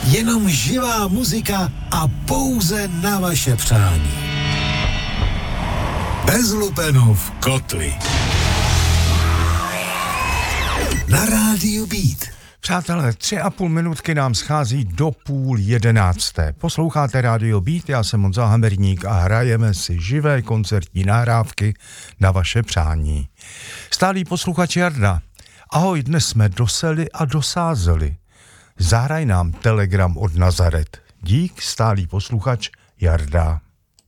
Jenom živá muzika a pouze na vaše přání. Bez lupenů v kotli. Na rádiu Beat. Přátelé, 3,5 minutky nám schází do 10:30. Posloucháte rádio Beat, já jsem Honza Hamerník a hrajeme si živé koncertní nahrávky na vaše přání. Stálý posluchač Jarda. Ahoj, dnes jsme doseli a dosázeli. Zahraj nám telegram od Nazaret. Dík, stálý posluchač Jarda.